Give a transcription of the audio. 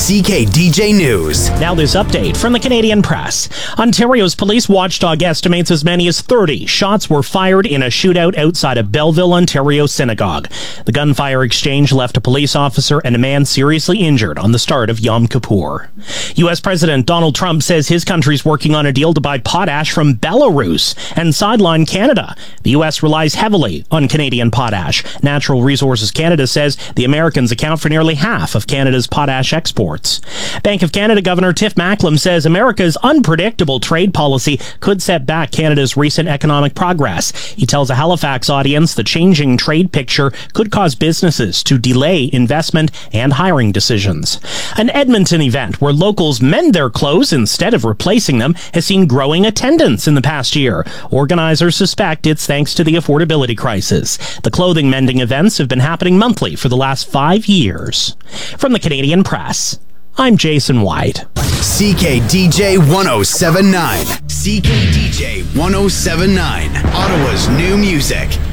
CKDJ News. Now this update from the Canadian Press. Ontario's police watchdog estimates as many as 30 shots were fired in a shootout outside a Belleville, Ontario synagogue. The gunfire exchange left a police officer and a man seriously injured on the start of Yom Kippur. U.S. President Donald Trump says his country's working on a deal to buy potash from Belarus and sideline Canada. The U.S. relies heavily on Canadian potash. Natural Resources Canada says the Americans account for nearly half of Canada's potash exports. Bank of Canada Governor Tiff Macklem says America's unpredictable trade policy could set back Canada's recent economic progress. He tells a Halifax audience the changing trade picture could cause businesses to delay investment and hiring decisions. An Edmonton event where locals mend their clothes instead of replacing them has seen growing attendance in the past year. Organizers suspect it's thanks to the affordability crisis. The clothing mending events have been happening monthly for the last 5 years. From the Canadian Press, I'm Jason White. CKDJ 1079. CKDJ 1079. Ottawa's new music.